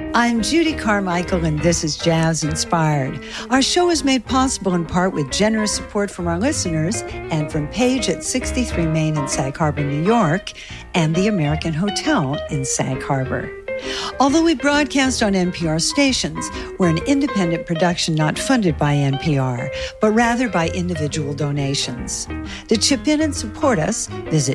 I'm Judy Carmichael, and this is Jazz Inspired. Our show is made possible in part with generous support from our listeners and from Page at 63 Main in Sag Harbor, New York, and the American Hotel in Sag Harbor. Although we broadcast on NPR stations, we're an independent production not funded by NPR, but rather by individual donations. To chip in and support us, visit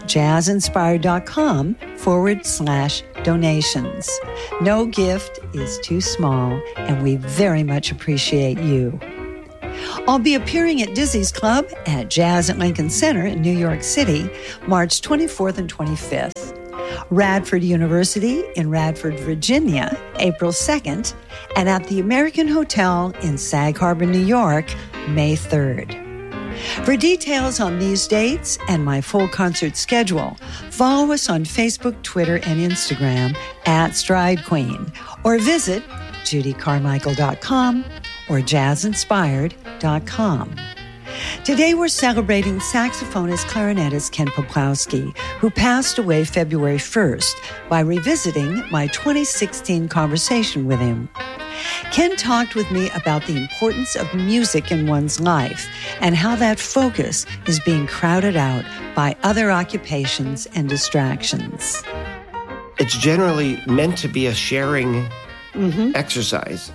jazzinspired.com/donations. No gift is too small, and we very much appreciate you. I'll be appearing at Dizzy's Club at Jazz at Lincoln Center in New York City, March 24th and 25th. Radford University in Radford, Virginia, April 2nd, and at the American Hotel in Sag Harbor, New York, May 3rd. For details on these dates and my full concert schedule, follow us on Facebook, Twitter, and Instagram at Stride Queen, or visit judycarmichael.com or jazzinspired.com. Today we're celebrating saxophonist clarinetist Ken Peplowski, who passed away February 1st by revisiting my 2016 conversation with him. Ken talked with me about the importance of music in one's life and how that focus is being crowded out by other occupations and distractions. It's generally meant to be a sharing exercise.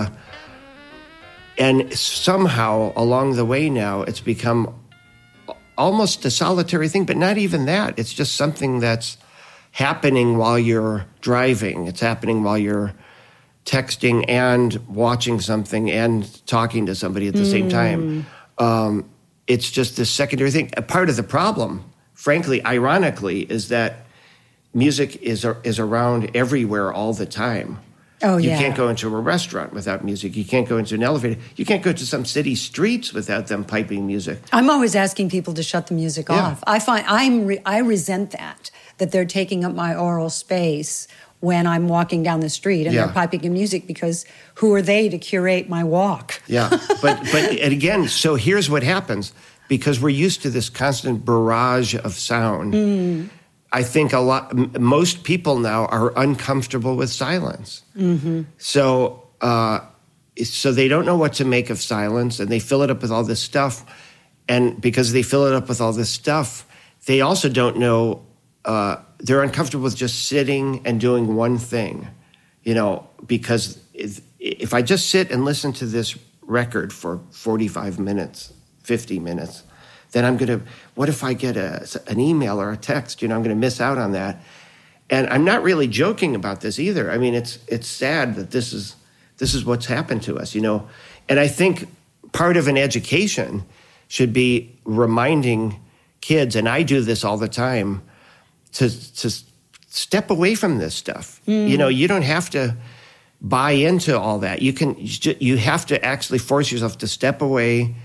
And somehow along the way now, it's become almost a solitary thing, but not even that. It's just something that's happening while you're driving. It's happening while you're texting and watching something and talking to somebody at the same time. It's just this secondary thing. A part of the problem, frankly, ironically, is that music is around everywhere all the time. Oh, you yeah. can't go into a restaurant without music. You can't go into an elevator. You can't go to some city streets without them piping music. I'm always asking people to shut the music off. I find I resent that they're taking up my oral space when I'm walking down the street and they're piping in music, because who are they to curate my walk? Yeah, but and again, so here's what happens. Because we're used to this constant barrage of sound, I think most people now are uncomfortable with silence. So they don't know what to make of silence, and they fill it up with all this stuff. And because they fill it up with all this stuff, they also don't know, they're uncomfortable with just sitting and doing one thing, because if I just sit and listen to this record for 45 minutes, 50 minutes, then what if I get an email or a text? I'm going to miss out on that. And I'm not really joking about this either. I mean, it's sad that this is what's happened to us, And I think part of an education should be reminding kids, and I do this all the time, to step away from this stuff. You don't have to buy into all that. You have to actually force yourself to step away,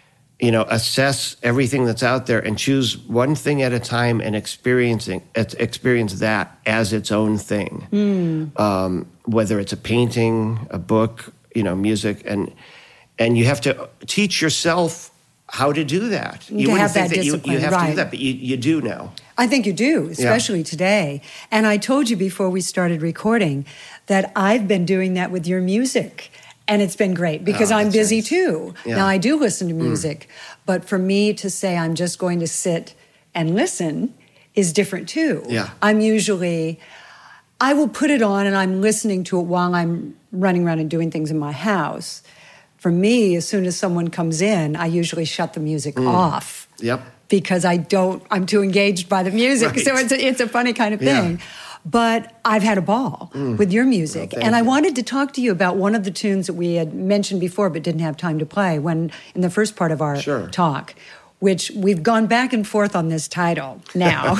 assess everything that's out there and choose one thing at a time and experience that as its own thing. Whether it's a painting, a book, music, and you have to teach yourself how to do that. You wouldn't think that you have to do that, but you do now. I think you do, especially today. And I told you before we started recording that I've been doing that with your music. And it's been great because I'm busy too. Yeah. Now, I do listen to music, but for me to say I'm just going to sit and listen is different too. Yeah. I will put it on and I'm listening to it while I'm running around and doing things in my house. For me, as soon as someone comes in, I usually shut the music off. Yep. Because I'm too engaged by the music. Right. So it's a funny kind of thing. Yeah. But I've had a ball with your music. Well, and I wanted to talk to you about one of the tunes that we had mentioned before but didn't have time to play in the first part of our talk, which we've gone back and forth on this title now.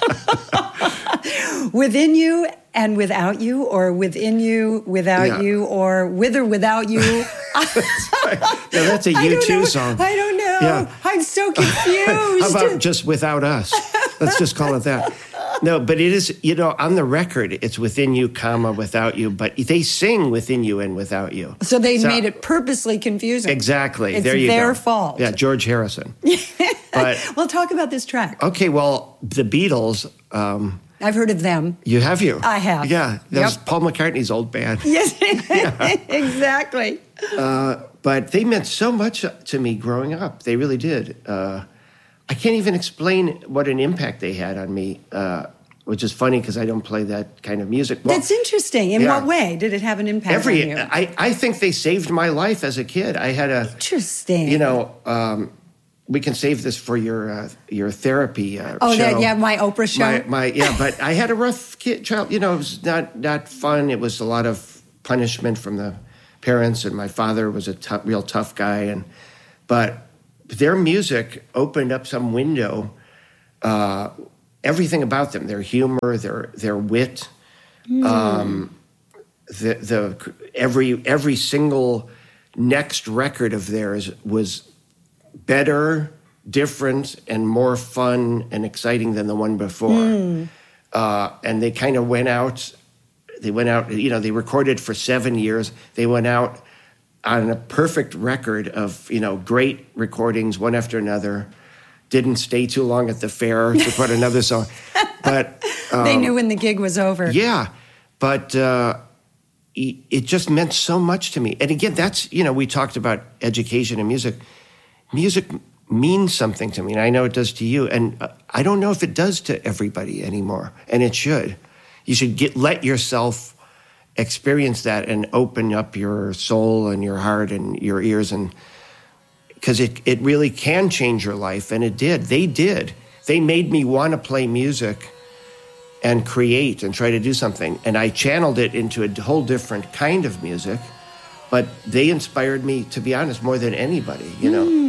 Within You and Without You, or Within You, Without You, or With or Without You. That's right. Yeah, that's a U2 song. I don't know. Yeah. I'm so confused. How about just Without Us? Let's just call it that. No, but it is, on the record, it's Within You, Without You, but they sing Within You and Without You. So they made it purposely confusing. Exactly. It's there you go. their fault. Yeah, George Harrison. But well, talk about this track. Okay, well, the Beatles... I've heard of them. You have you? I have. Yeah, that was Paul McCartney's old band. Yes, exactly. But they meant so much to me growing up. They really did. I can't even explain what an impact they had on me, which is funny because I don't play that kind of music. Well, that's interesting. In what way did it have an impact on you? I think they saved my life as a kid. I had a... Interesting. You know, we can save this for your therapy show. My Oprah show? But I had a rough child. You know, it was not fun. It was a lot of punishment from the parents, and my father was a real tough guy. But their music opened up some window. Everything about them, their humor, their wit, every single next record of theirs was better, different, and more fun and exciting than the one before. And they kind of went out. They they recorded for 7 years. They went out on a perfect record of, great recordings, one after another. Didn't stay too long at the fair to put another song. But they knew when the gig was over. Yeah, but it just meant so much to me. And again, that's, we talked about education and music. Music means something to me, and I know it does to you. And I don't know if it does to everybody anymore, and it should. You should let yourself experience that and open up your soul and your heart and your ears, and because it really can change your life, and it did. They did. They made me want to play music and create and try to do something, and I channeled it into a whole different kind of music, but they inspired me, to be honest, more than anybody,